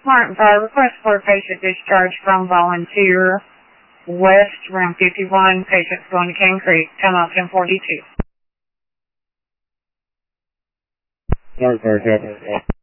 Martin Fire, request for patient discharge from Volunteer West, room 51. Patient's going to Cane Creek, time out 10:42.